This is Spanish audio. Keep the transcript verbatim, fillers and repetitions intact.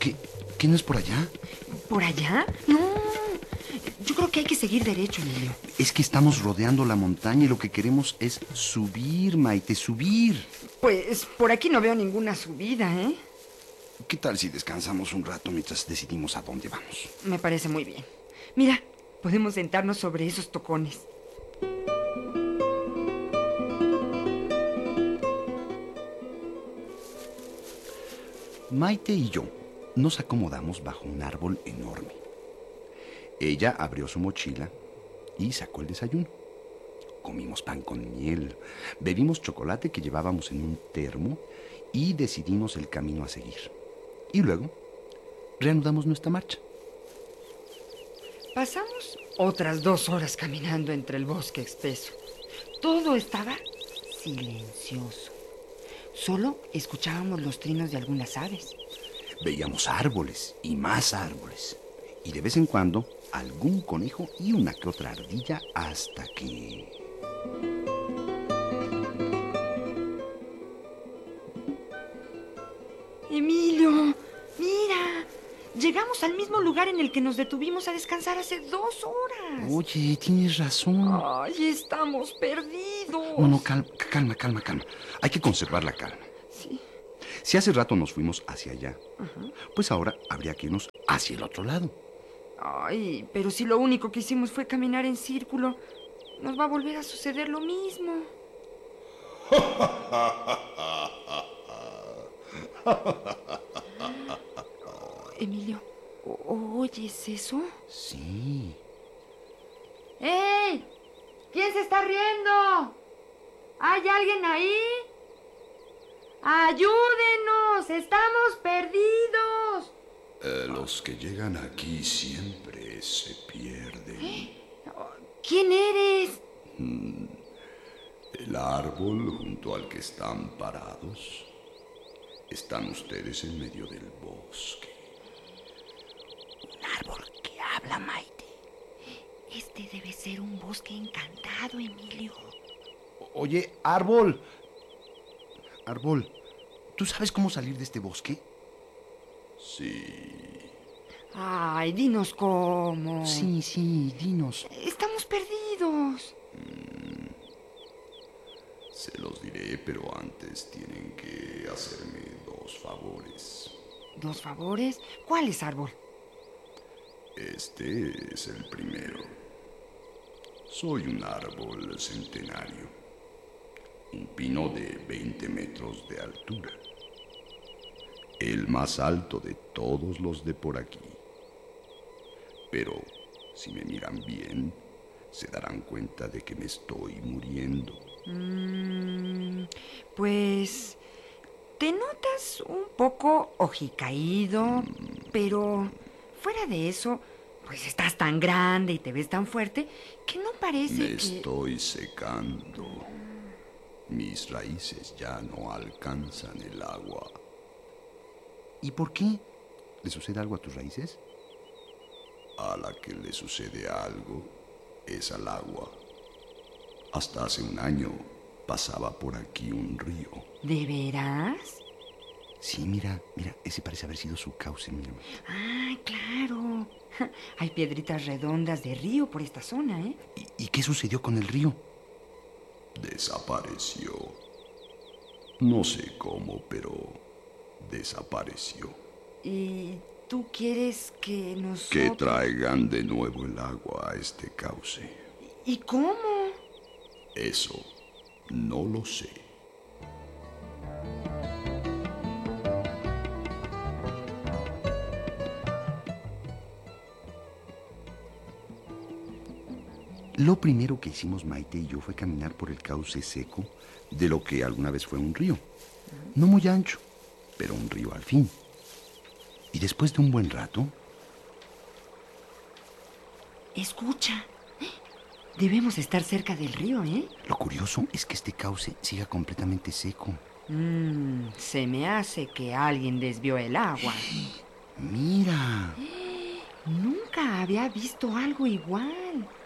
¿Qué, qué no es por allá? ¿Por allá? No. Yo creo que hay que seguir derecho, Emilio. Es que estamos rodeando la montaña y lo que queremos es subir, Maite, subir. Pues por aquí no veo ninguna subida, ¿eh? ¿Qué tal si descansamos un rato mientras decidimos a dónde vamos? Me parece muy bien. Mira, podemos sentarnos sobre esos tocones. Maite y yo nos acomodamos bajo un árbol enorme. Ella abrió su mochila y sacó el desayuno. Comimos pan con miel, bebimos chocolate que llevábamos en un termo y decidimos el camino a seguir. Y luego reanudamos nuestra marcha. Pasamos otras dos horas caminando entre el bosque espeso. Todo estaba silencioso. Solo escuchábamos los trinos de algunas aves. Veíamos árboles y más árboles. Y de vez en cuando algún conejo y una que otra ardilla hasta que... Emilio, mira. Llegamos al mismo lugar en el que nos detuvimos a descansar hace dos horas. Oye, tienes razón. Ay, estamos perdidos. No, no, calma, calma, calma, calma. Hay que conservar la calma. Sí. Si hace rato nos fuimos hacia allá, Ajá. pues ahora habría que irnos hacia el otro lado. Ay, pero si lo único que hicimos fue caminar en círculo, nos va a volver a suceder lo mismo. Emilio, ¿o- ¿oyes eso? Sí. ¡Ey! ¿Quién se está riendo? ¿Hay alguien ahí? ¡Ayúdenos! ¡Estamos perdidos! Eh, los que llegan aquí siempre se pierden. ¿Quién eres? El árbol junto al que están parados. Están ustedes en medio del bosque. Un árbol que habla, Maite. Este debe ser un bosque encantado, Emilio. Oye, árbol. Árbol, ¿tú sabes cómo salir de este bosque? Sí. Ay, dinos cómo. Sí, sí, dinos. Estamos perdidos. Se los diré, pero antes tienen que hacerme dos favores. ¿Dos favores? ¿Cuáles, árbol? Este es el primero. Soy un árbol centenario. Un pino de veinte metros de altura. El más alto de todos los de por aquí. Pero si me miran bien, se darán cuenta de que me estoy muriendo. Mm, pues te notas un poco ojicaído, pero fuera de eso, pues estás tan grande y te ves tan fuerte que no parece Me que... estoy secando. Mis raíces ya no alcanzan el agua. ¿Y por qué? ¿Le sucede algo a tus raíces? A la que le sucede algo es al agua. Hasta hace un año pasaba por aquí un río. ¿De veras? Sí, mira, mira, ese parece haber sido su cauce, mira. Ah, claro. Hay piedritas redondas de río por esta zona, ¿eh? ¿Y, y qué sucedió con el río? Desapareció. No sé cómo, pero desapareció. ¿Y tú quieres que nosotros... Que traigan de nuevo el agua a este cauce. ¿Y cómo? Eso no lo sé. Lo primero que hicimos Maite y yo fue caminar por el cauce seco de lo que alguna vez fue un río. No muy ancho, pero un río al fin. Y después de un buen rato... Escucha. Debemos estar cerca del río, ¿eh? Lo curioso es que este cauce siga completamente seco. Mm, se me hace que alguien desvió el agua. Mira. Nunca había visto algo igual.